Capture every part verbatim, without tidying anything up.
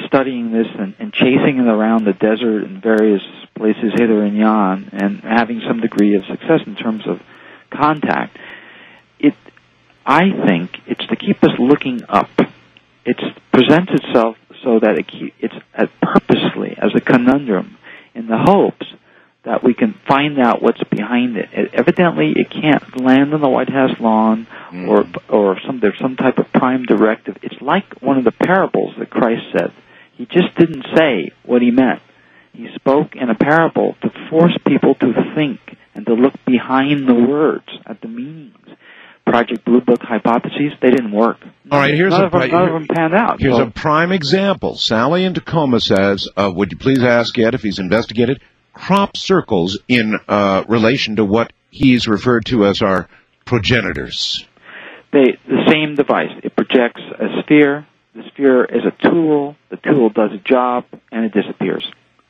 studying this and, and chasing it around the desert and various places hither and yon and having some degree of success in terms of contact, it, I think it's to keep us looking up. It presents itself so that it keep, it's uh, purposely as a conundrum in the hopes that we can find out what's behind it. it evidently, it can't land on the White House lawn mm. or or some there's some type of prime directive. It's like one of the parables that Christ said. He just didn't say what he meant. He spoke in a parable to force people to think and to look behind the words at the meanings. Project Blue Book hypotheses, they didn't work. All right, here's none a, of them, none of them panned out. Here's so. a prime example. Sally in Tacoma says, uh, would you please ask Ed if he's investigated crop circles in uh, relation to what he's referred to as our progenitors? They, the same device. It projects a sphere. The sphere is a tool. The tool does a job, and it disappears.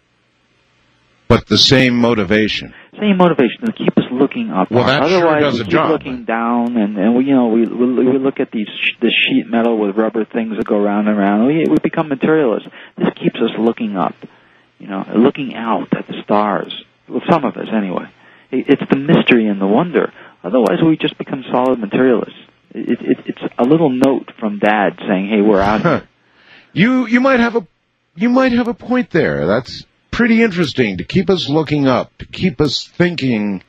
But the same motivation. Same motivation to keep us looking up. Well, that Otherwise, sure does we a keep job. looking down, and, and we, you know, we we look at these this sheet metal with rubber things that go round and round. We we become materialists. This keeps us looking up, you know, looking out at the stars. Well, some of us, anyway. It, it's the mystery and the wonder. Otherwise, we just become solid materialists. It, it, it's a little note from Dad saying, "Hey, we're out here." You you might have a you might have a point there. That's pretty interesting, to keep us looking up, to keep us thinking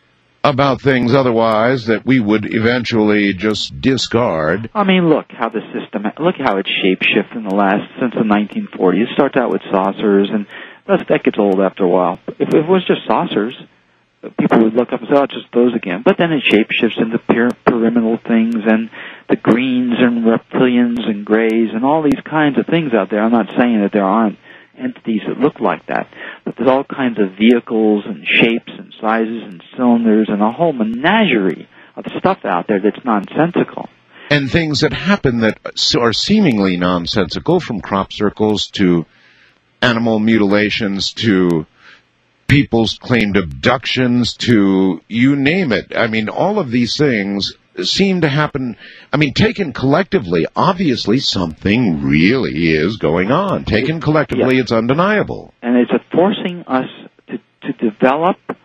about things otherwise that we would eventually just discard. I mean, look how the system, look how it's shapeshifted in the last, since the nineteen forties. It starts out with saucers, and that, that gets old after a while. If, if it was just saucers, people would look up and say, oh, it's just those again. But then it shapeshifts into pyra- pyramidal things, and the greens and reptilians and grays and all these kinds of things out there. I'm not saying that there aren't entities that look like that, but there's all kinds of vehicles and shapes and sizes and cylinders and a whole menagerie of stuff out there that's nonsensical. And things that happen that are seemingly nonsensical, from crop circles to animal mutilations to people's claimed abductions to you name it. I mean, all of these things seem to happen. I mean, taken collectively, obviously something really is going on. Taken collectively, yeah. It's undeniable. And it's forcing us to, to develop a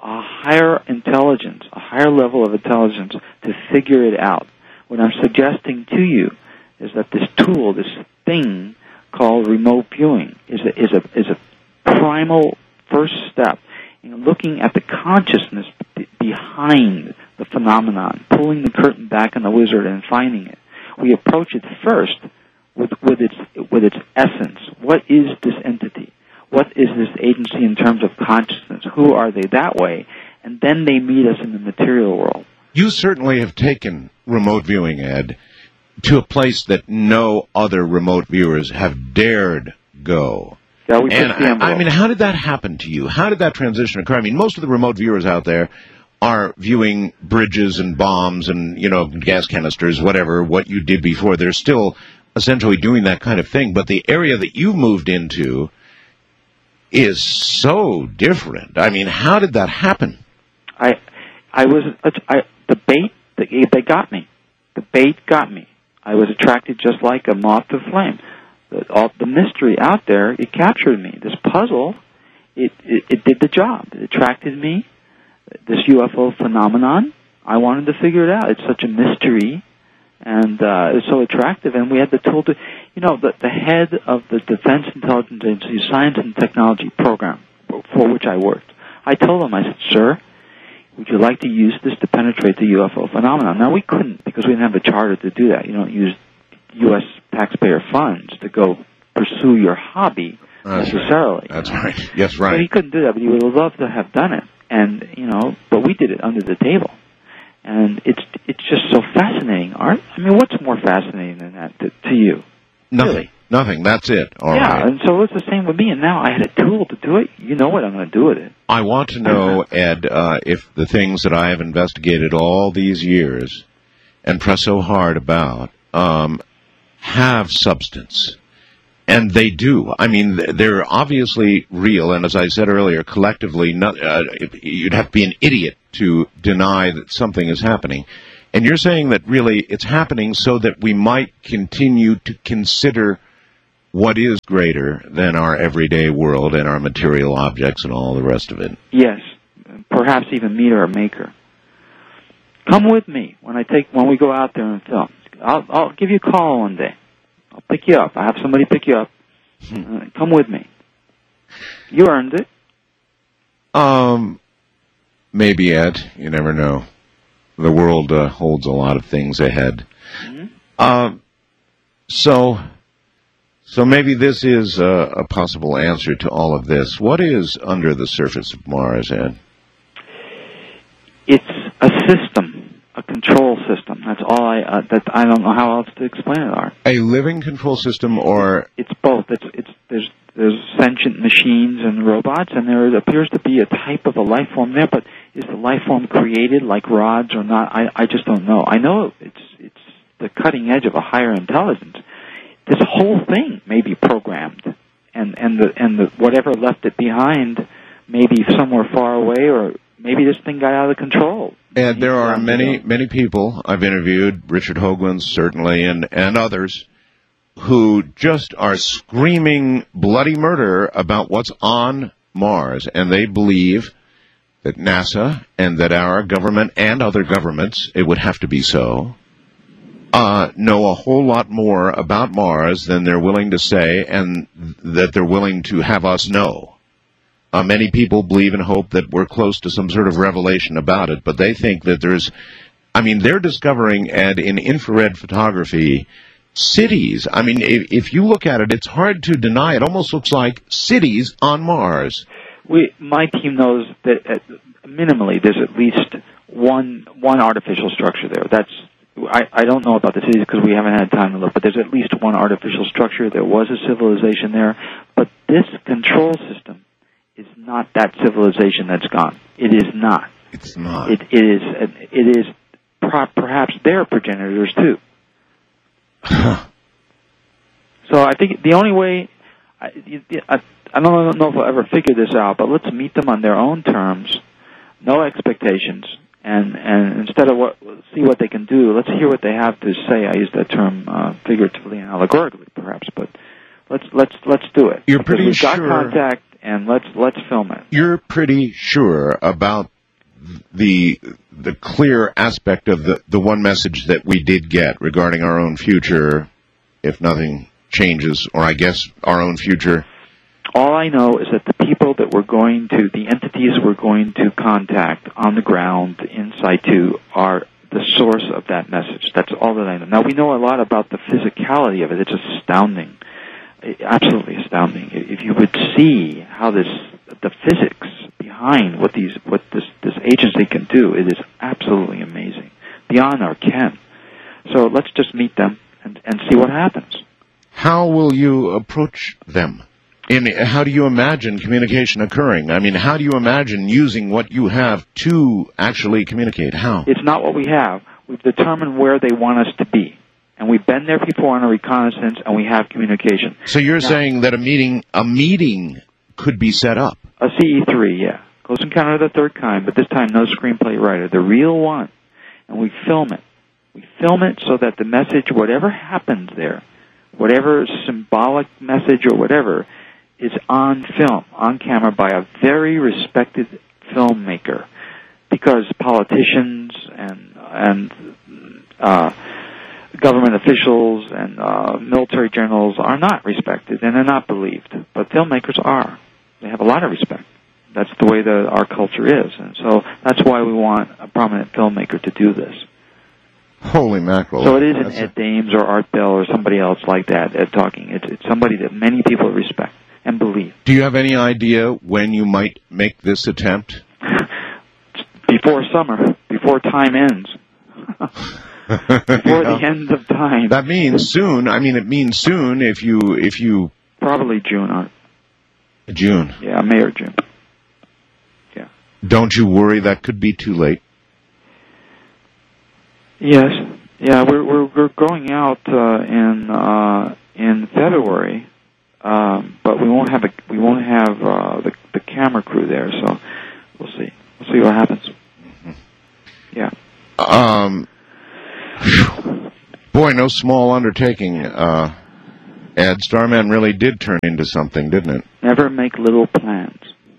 higher intelligence, a higher level of intelligence to figure it out. What I'm suggesting to you is that this tool, this thing called remote viewing, is a, is a, is a primal first step in looking at the consciousness b- behind the phenomenon, pulling the curtain back on the wizard and finding it. We approach it first with, with its with its essence. What is this entity? What is this agency in terms of consciousness? Who are they that way? And then they meet us in the material world. You certainly have taken remote viewing, Ed, to a place that no other remote viewers have dared go. Yeah, we and I, I mean, how did that happen to you? How did that transition occur? I mean, most of the remote viewers out there are viewing bridges and bombs and, you know, gas canisters, whatever, what you did before. They're still essentially doing that kind of thing. But the area that you moved into is so different. I mean, how did that happen? I, I was, I, the bait, the, they got me. The bait got me. I was attracted just like a moth to flame. The, all, the mystery out there, it captured me. This puzzle, it, it, it did the job. It attracted me. This U F O phenomenon, I wanted to figure it out. It's such a mystery, and uh, it's so attractive, and we had the tool to, you know, the, the head of the Defense Intelligence Agency Science and Technology Program, for which I worked. I told him, I said, sir, would you like to use this to penetrate the U F O phenomenon? Now, we couldn't, because we didn't have a charter to do that. You don't use U S taxpayer funds to go pursue your hobby That's necessarily. Right. That's right. Yes, right. So he couldn't do that, but he would have loved to have done it. And, you know, but we did it under the table. And it's it's just so fascinating, Art. I mean, what's more fascinating than that to, to you? Nothing. Really? Nothing. That's it. All yeah, right. and so it's the same with me. And now I had a tool to do it. You know what I'm going to do with it. I want to know, Ed, uh, if the things that I have investigated all these years and press so hard about um, have substance. And they do. I mean, they're obviously real, and as I said earlier, collectively, not, uh, you'd have to be an idiot to deny that something is happening. And you're saying that really it's happening so that we might continue to consider what is greater than our everyday world and our material objects and all the rest of it. Yes, perhaps even meter or maker. Come with me when I take when we go out there and film. I'll, I'll give you a call one day. I'll pick you up. I have somebody pick you up. Uh, come with me. You earned it. Um, maybe, Ed. You never know. The world uh, holds a lot of things ahead. Mm-hmm. Um, so, so maybe this is a, a possible answer to all of this. What is under the surface of Mars, Ed? It's a system, a control system. That's all I. Uh, that I don't know how else to explain it, Art. A living control system, or it's both. It's it's there's there's sentient machines and robots, and there appears to be a type of a life form there. But is the life form created like rods or not? I I just don't know. I know it's it's the cutting edge of a higher intelligence. This whole thing may be programmed, and and the and the whatever left it behind may be somewhere far away, or maybe this thing got out of control. And there are many many people I've interviewed, Richard Hoagland certainly, and and others, who just are screaming bloody murder about what's on Mars, and they believe that NASA and that our government and other governments, it would have to be so, uh, know a whole lot more about Mars than they're willing to say, and that they're willing to have us know. Uh, many people believe and hope that we're close to some sort of revelation about it, but they think that there's, I mean, they're discovering, and in infrared photography, cities. I mean, if, if you look at it, it's hard to deny. It almost looks like cities on Mars. We, my team knows that at, minimally there's at least one one artificial structure there. That's I, I don't know about the cities because we haven't had time to look, but there's at least one artificial structure. There was a civilization there, but this control system is not that civilization that's gone. It is not. It's not. It, it is. It is perhaps their progenitors too. So I think the only way, I, I, I don't know if I'll ever figure this out, but let's meet them on their own terms, no expectations, and, and instead of what, see what they can do, let's hear what they have to say. I use that term uh, figuratively and allegorically, perhaps, but let's let's let's do it. You're pretty we've sure. We've got contact, and let's let's film it. You're pretty sure about the the clear aspect of the, the one message that we did get regarding our own future, if nothing changes, or I guess our own future. All I know is that the people that we're going to, the entities we're going to contact on the ground in situ are the source of that message. That's all that I know. Now, we know a lot about the physicality of it. It's astounding, absolutely astounding. If you would see how this, the physics behind what these, what this, this agency can do, it is absolutely amazing, beyond our ken. So let's just meet them and, and see what happens. How will you approach them? In, how do you imagine communication occurring? I mean, how do you imagine using what you have to actually communicate? How? It's not what we have. We've determined where they want us to be. And we've been there before on a reconnaissance, and we have communication. So you're now, saying that a meeting, a meeting could be set up? A C E three, yeah. Close Encounter of the Third Kind, but this time no screenplay writer. The real one. And we film it. We film it so that the message, whatever happens there, whatever symbolic message or whatever, is on film, on camera by a very respected filmmaker, because politicians and and uh, government officials and uh, military generals are not respected and they're not believed, but filmmakers are. They have a lot of respect. That's the way that our culture is, and so that's why we want a prominent filmmaker to do this. Holy mackerel. So it isn't That's Ed Dames or Art Bell or somebody else like that Ed talking. It's, it's somebody that many people respect and believe. Do you have any idea when you might make this attempt? Before summer, before time ends. Before the end of time. That means soon. I mean, it means soon if you, if you... Probably June. Art. June. Yeah, May or June. Yeah. Don't you worry that could be too late? Yes. Yeah, we're we're, we're going out uh, in uh, in February. Um, but we won't have a, we won't have uh, the the camera crew there, so we'll see. We'll see what happens. Mm-hmm. Yeah. Um. Boy, no small undertaking. Uh, Ed, Starman really did turn into something, didn't it? Never make little plans.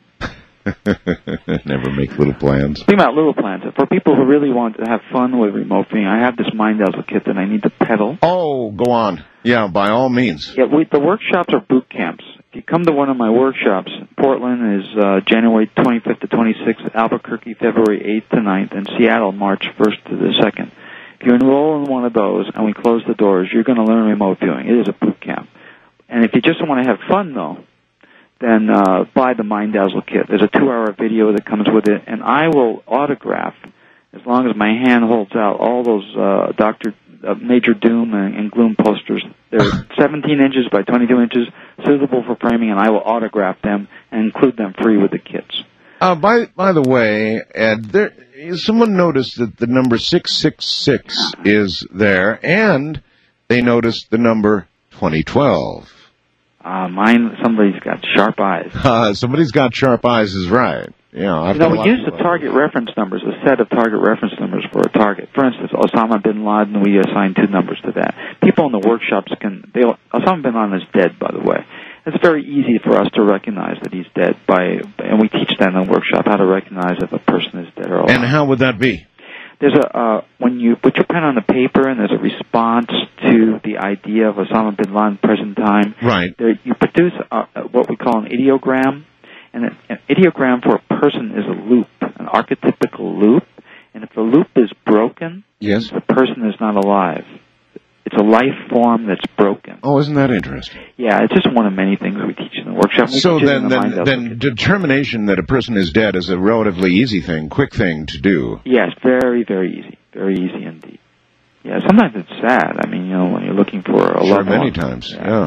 Never make little plans. Think about little plans. For people who really want to have fun with remote viewing, I have this MindDazzle kit that I need to peddle. Oh, go on. Yeah, by all means. Yeah, we, the workshops are boot camps. If you come to one of my workshops, Portland is uh, January twenty-fifth to twenty-sixth, Albuquerque February eighth to ninth, and Seattle March first to the second. If you enroll in one of those and we close the doors, you're going to learn remote viewing. It is a boot camp. And if you just want to have fun, though, then uh, buy the MindDazzle kit. There's a two-hour video that comes with it, and I will autograph, as long as my hand holds out, all those uh, Doctor uh, Major Doom and, and Gloom posters. They're seventeen inches by twenty-two inches, suitable for framing, and I will autograph them and include them free with the kits. Uh, by by the way, Ed, there, someone noticed that the number six six six is there, and they noticed the number twenty twelve. Uh, mine, somebody's got sharp eyes. Uh, somebody's got sharp eyes is right. Yeah, I've you know, got a we lot use of the target reference numbers, a set of target reference numbers for a target. For instance, Osama bin Laden, we assign two numbers to that. People in the workshops can, they, Osama bin Laden is dead, by the way. It's very easy for us to recognize that he's dead by, and we teach that in the workshop, how to recognize if a person is dead or alive. And how would that be? There's a, uh, when you put your pen on the paper and there's a response to the idea of Osama bin Laden present time. Right. There, you produce uh, what we call an ideogram. And an, an ideogram for a person is a loop, an archetypical loop. And if the loop is broken, yes, the person is not alive. It's a life form that's broken. Oh, isn't that interesting? Yeah, it's just one of many things we teach in the workshop. We So then, the then, then determination that a person is dead is a relatively easy thing, quick thing to do. Yes, very, very easy. Very easy indeed. Yeah, sometimes it's sad. I mean, you know, when you're looking for a sure, loved many one. times, yeah. yeah.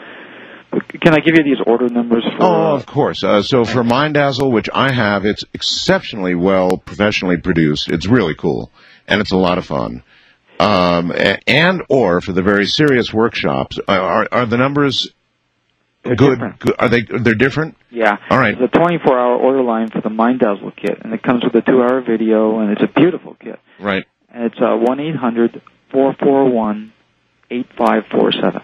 But can I give you these order numbers for... Oh, of course. Uh, so for MindDazzle, which I have, it's exceptionally well professionally produced. It's really cool, and it's a lot of fun. Um, and or for the very serious workshops, are are the numbers They're good? different. good? Are they? They're different. Yeah. All right. There's a twenty-four hour order line for the MindDazzle kit, and it comes with a two hour video, and it's a beautiful kit. Right. And it's uh, one eight hundred four four one eight five four seven.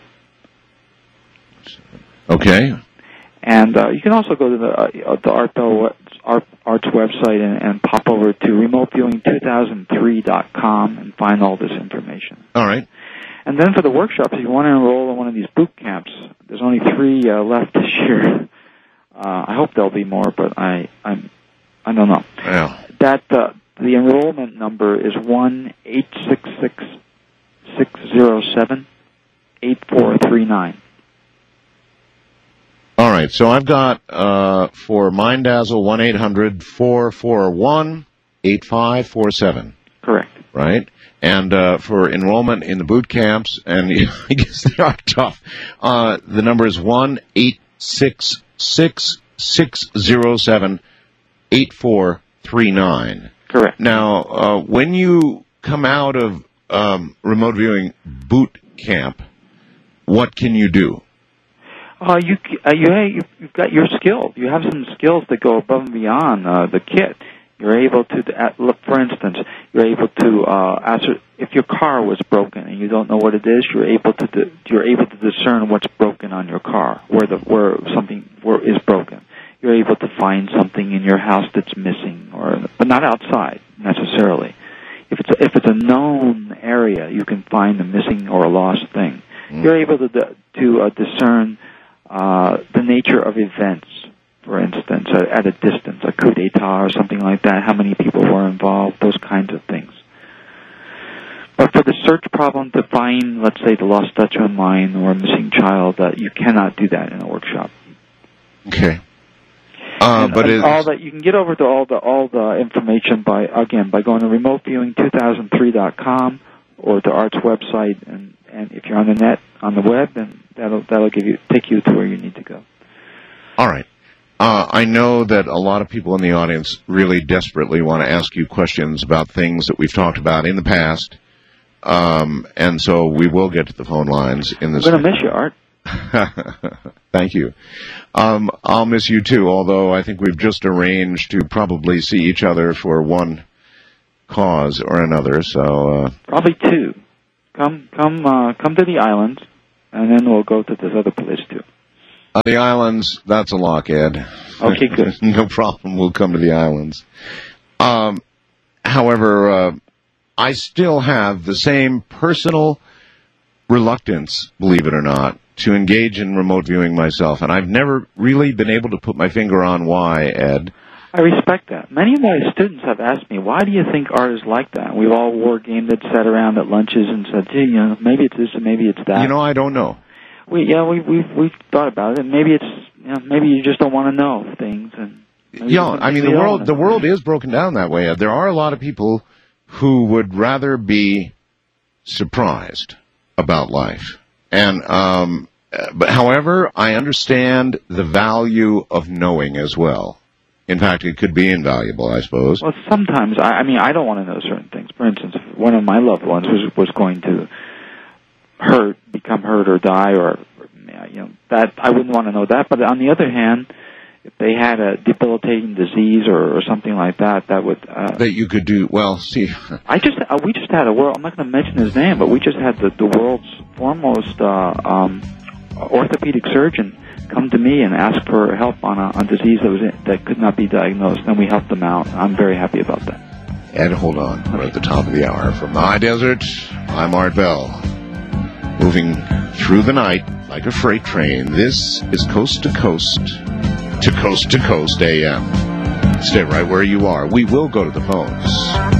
Okay. And uh, you can also go to the uh, the Art Bell Art, Art's website and, and pop over to remote viewing two thousand three dot com and find all this information. All right. And then for the workshops, if you want to enroll in one of these boot camps, there's only three uh, left this year. Uh, I hope there'll be more, but I I'm I don't know. Yeah. That uh, the enrollment number is one eight six six six zero seven eight four three nine. All right, so I've got uh, for MindDazzle one eight hundred four four one eight five four seven. Correct. Right, and uh, for enrollment in the boot camps, and I guess they are tough. Uh, the number is one eight six six six zero seven eight four three nine. Correct. Now, uh, when you come out of um, remote viewing boot camp, what can you do? Uh, you uh, you hey, you've got your skills. You have some skills that go above and beyond uh, the kit. You're able to uh, look, for instance, you're able to uh, answer if your car was broken and you don't know what it is. You're able to di- you're able to discern what's broken on your car, where the where something where is broken. You're able to find something in your house that's missing, or but not outside necessarily. If it's a, if it's a known area, you can find a missing or a lost thing. Mm. You're able to to uh, discern. Uh, the nature of events, for instance, uh, at a distance, a coup d'etat or something like that, how many people were involved, those kinds of things. But for the search problem to find, let's say, the lost Dutchman mine or a missing child, uh, you cannot do that in a workshop. Okay. Uh, and, but and all that you can get over to all the all the information by again by going to remote viewing two thousand three dot com or to Art's website, and, and if you're on the net on the web, then that'll that'll give you take you to where you need to go. All right. Uh, I know that a lot of people in the audience really desperately want to ask you questions about things that we've talked about in the past, um, and so we will get to the phone lines in this. I'm going to miss you, Art. Thank you. Um, I'll miss you too, although I think we've just arranged to probably see each other for one cause or another. So uh, probably two. Come, come, uh, come to the islands. and then we'll go to this other place too. Uh, the islands, that's a lock, Ed. Okay, good. No problem. We'll come to the islands. Um, however, uh, I still have the same personal reluctance, believe it or not, to engage in remote viewing myself, and I've never really been able to put my finger on why, Ed. I respect that. Many of my students have asked me, why do you think art is like that? We've all war gamed it, sat around at lunches and said, gee, you know, maybe it's this and maybe it's that. You know, I don't know. We yeah, we we've we've thought about it. Maybe it's you know, maybe you just don't want to know things. And yeah, I mean the world the world is broken down that way. There are a lot of people who would rather be surprised about life, and um, but however, I understand the value of knowing as well. In fact, it could be invaluable, I suppose. Well, sometimes I, I mean I don't want to know certain things. For instance, if one of my loved ones was was going to hurt, become hurt or die, or you know that I wouldn't want to know that. But on the other hand, if they had a debilitating disease or, or something like that, that would uh, that you could do well. See, I just uh, we just had a world. I'm not going to mention his name, but we just had the, the world's foremost uh, um, orthopedic surgeon come to me and ask for help on a, on disease that was in, that could not be diagnosed, and we helped them out. I'm very happy about that. Ed, hold on. We're at the top of the hour. From the high desert, I'm Art Bell. Moving through the night like a freight train. This is Coast to Coast to Coast to Coast A M. Stay right where you are. We will go to the phones.